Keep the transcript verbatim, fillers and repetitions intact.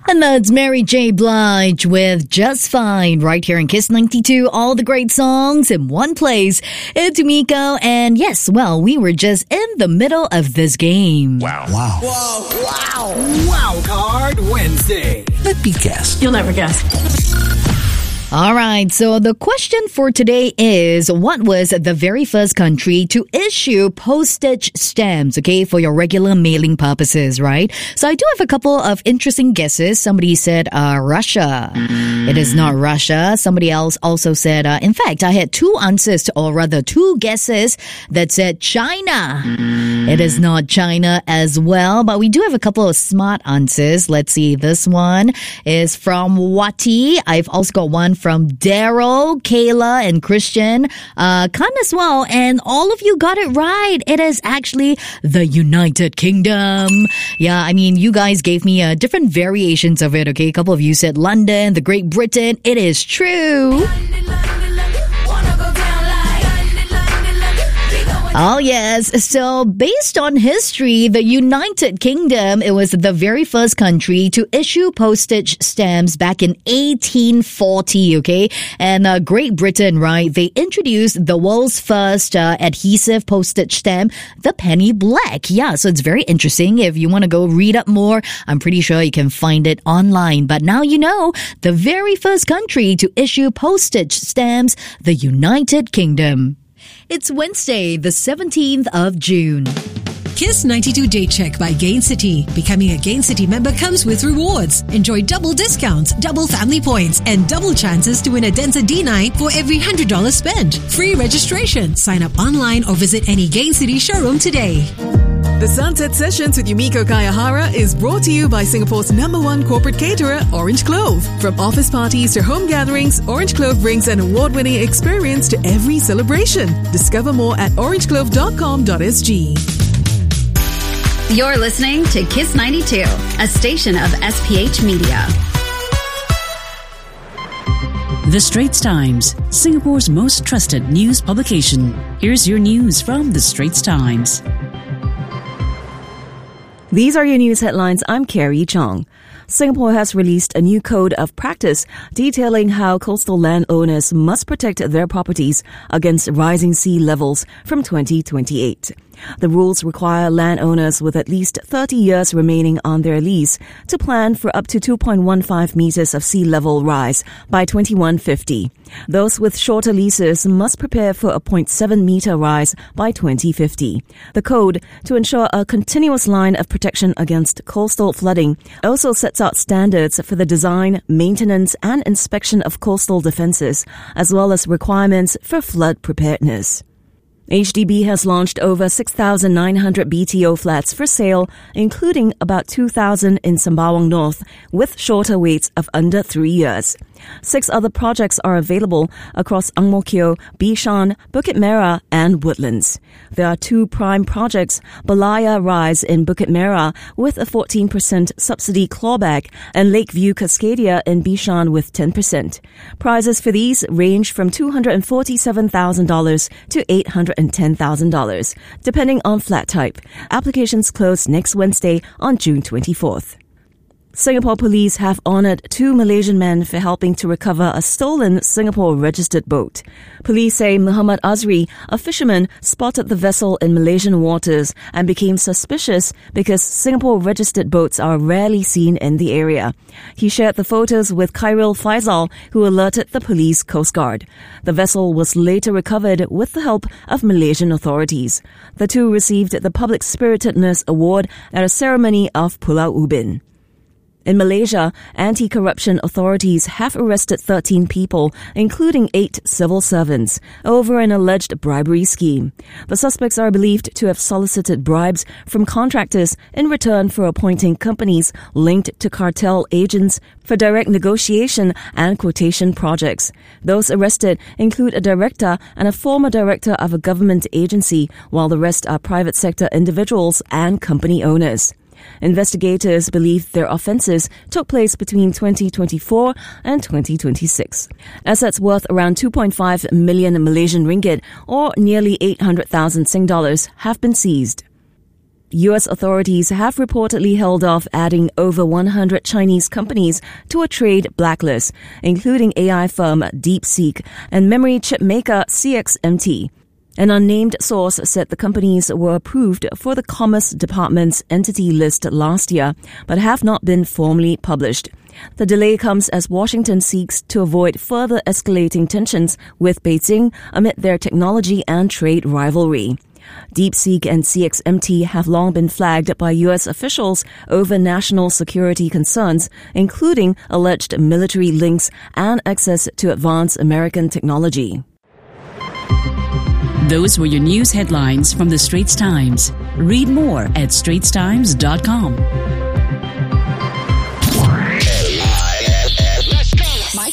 And that's Mary J. Blige with Just Fine right here in Kiss ninety-two. All the great songs in one place. It's Miko. And yes, well, we were just in the middle of this game. Wow. Wow. Whoa. Wow. Wow Card Wednesday. Let me guess. You'll never guess. All right, so the question for today is, what was the very first country to issue postage stamps, okay, for your regular mailing purposes, right? So I do have a couple of interesting guesses. Somebody said uh, Russia. It is not Russia. Somebody else also said, uh, in fact, I had two answers, to, or rather two guesses that said China. It is not China as well, but we do have a couple of smart answers. Let's see, this one is from Wati. I've also got one from Daryl, Kayla, and Christian. Uh, Khan as well. And all of you got it right. It is actually the United Kingdom. Yeah, I mean, you guys gave me uh, different variations of it, okay? A couple of you said London, the Great Britain. It is true. Oh, yes. So based on history, the United Kingdom, it was the very first country to issue postage stamps back in eighteen forty, okay? And uh, Great Britain, right, they introduced the world's first uh, adhesive postage stamp, the penny black. Yeah, so it's very interesting. If you want to go read up more, I'm pretty sure you can find it online. But now you know, the very first country to issue postage stamps, the United Kingdom. It's Wednesday, the seventeenth of June. Kiss ninety-two Day Check by Gain City. Becoming a Gain City member comes with rewards. Enjoy double discounts, double family points, and double chances to win a Denza D nine for every one hundred dollars spent. Free registration. Sign up online or visit any Gain City showroom today. The Sunset Sessions with Yumiko Kayahara is brought to you by Singapore's number one corporate caterer, Orange Clove. From office parties to home gatherings, Orange Clove brings an award-winning experience to every celebration. Discover more at orange clove dot com dot s g. You're listening to Kiss ninety-two, a station of S P H Media. The Straits Times, Singapore's most trusted news publication. Here's your news from The Straits Times. These are your news headlines. I'm Carrie Chong. Singapore has released a new code of practice detailing how coastal landowners must protect their properties against rising sea levels from twenty twenty-eight. The rules require landowners with at least thirty years remaining on their lease to plan for up to two point one five meters of sea level rise by twenty-one fifty. Those with shorter leases must prepare for a zero point seven meter rise by twenty fifty. The code, to ensure a continuous line of protection against coastal flooding, also sets out standards for the design, maintenance, and inspection of coastal defences, as well as requirements for flood preparedness. H D B has launched over six thousand nine hundred B T O flats for sale, including about two thousand in Sembawang North, with shorter waits of under three years. Six other projects are available across Ang Mo Kio, Bishan, Bukit Merah, and Woodlands. There are two prime projects, Balaya Rise in Bukit Merah with a fourteen percent subsidy clawback, and Lakeview Cascadia in Bishan with ten percent. Prices for these range from two hundred forty-seven thousand dollars to eight hundred ten thousand dollars, depending on flat type. Applications close next Wednesday on June twenty-fourth. Singapore police have honoured two Malaysian men for helping to recover a stolen Singapore-registered boat. Police say Muhammad Azri, a fisherman, spotted the vessel in Malaysian waters and became suspicious because Singapore-registered boats are rarely seen in the area. He shared the photos with Khairil Faisal, who alerted the police Coast Guard. The vessel was later recovered with the help of Malaysian authorities. The two received the Public Spiritedness Award at a ceremony of Pulau Ubin. In Malaysia, anti-corruption authorities have arrested thirteen people, including eight civil servants, over an alleged bribery scheme. The suspects are believed to have solicited bribes from contractors in return for appointing companies linked to cartel agents for direct negotiation and quotation projects. Those arrested include a director and a former director of a government agency, while the rest are private sector individuals and company owners. Investigators believe their offences took place between twenty twenty-four and twenty twenty-six. Assets worth around two point five million Malaysian ringgit, or nearly eight hundred thousand Sing dollars, have been seized. U S authorities have reportedly held off adding over one hundred Chinese companies to a trade blacklist, including A I firm DeepSeek and memory chip maker C X M T. An unnamed source said the companies were approved for the Commerce Department's entity list last year, but have not been formally published. The delay comes as Washington seeks to avoid further escalating tensions with Beijing amid their technology and trade rivalry. DeepSeek and C X M T have long been flagged by U S officials over national security concerns, including alleged military links and access to advanced American technology. Those were your news headlines from the Straits Times. Read more at straits times dot com.